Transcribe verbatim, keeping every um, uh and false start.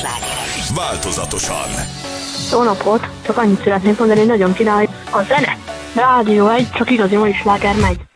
slágerek. Változatosan. Jó napot! Csak annyit szeretnék mondani, hogy nagyon király a zene. Rádió egy, csak igazi mai sláger megy.